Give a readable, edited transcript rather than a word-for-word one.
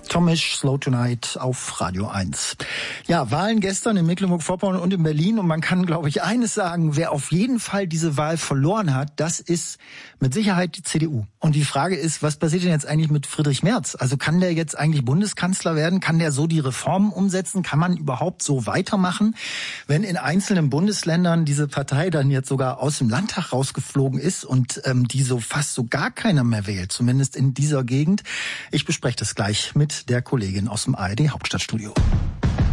Tomisch, Slow Tonight auf Radio 1. Ja, Wahlen gestern in Mecklenburg-Vorpommern und in Berlin. Und man kann, glaube ich, eines sagen, wer auf jeden Fall diese Wahl verloren hat, das ist mit Sicherheit die CDU. Und die Frage ist, was passiert denn jetzt eigentlich mit Friedrich Merz? Also kann der jetzt eigentlich Bundeskanzler werden? Kann der so die Reformen umsetzen? Kann man überhaupt so weitermachen? Wenn in einzelnen Bundesländern diese Partei dann jetzt sogar aus dem Landtag rausgeflogen ist und die so fast so gar keiner mehr wählt, zumindest in dieser Gegend. Ich bespreche das gleich mit der Kollegin aus dem ARD Hauptstadtstudio.